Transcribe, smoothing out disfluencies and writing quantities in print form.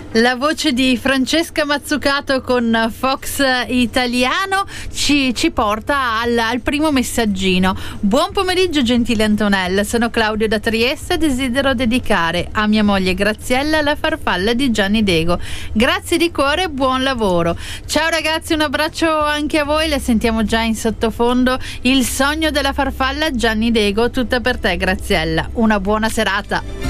La voce di Francesca Mazzucato con Fox Italiano ci porta al primo messaggino. Buon pomeriggio gentile Antonella, sono Claudio da Trieste e desidero dedicare a mia moglie Graziella la farfalla di Gianni Dego. Grazie di cuore e buon lavoro. Ciao ragazzi, un abbraccio anche a voi, le sentiamo già in sottofondo. Il sogno della farfalla Gianni Dego, tutta per te Graziella. Una buona serata.